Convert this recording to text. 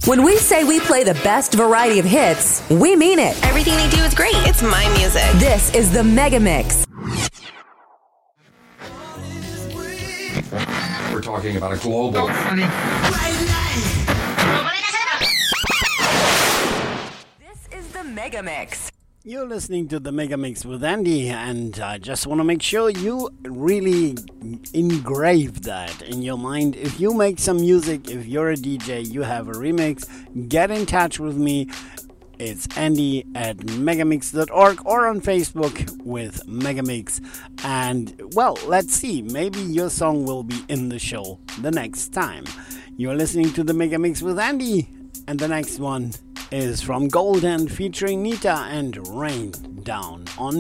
When we say we play the best variety of hits, we mean it. Everything they do is great. It's my music. This is the Mega Mix. We're talking about a global. This is the Mega Mix. You're listening to the Mega Mix with Andy, and I just want to make sure you really engrave that in your mind. If you make some music, if you're a DJ, you have a remix, get in touch with me. It's Andy at megamix.org or on Facebook with Megamix. And, well, let's see. Maybe your song will be in the show the next time. You're listening to the Mega Mix with Andy, and the next one is from Golden featuring Nita and Rain Down on